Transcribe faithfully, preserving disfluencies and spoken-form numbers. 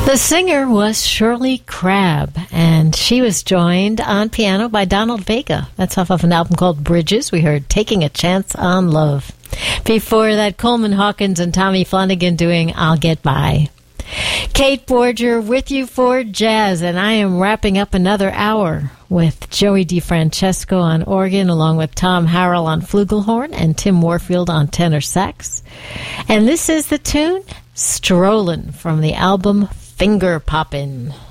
The singer was Shirley Crabb, and she was joined on piano by Donald Vega. That's off of an album called Bridges. We heard Taking a Chance on Love. Before that, Coleman Hawkins and Tommy Flanagan doing I'll Get By. Kate Borger with you for jazz, and I am wrapping up another hour with Joey DeFrancesco on organ, along with Tom Harrell on flugelhorn and Tim Warfield on tenor sax. And this is the tune Strollin' from the album Finger Poppin'.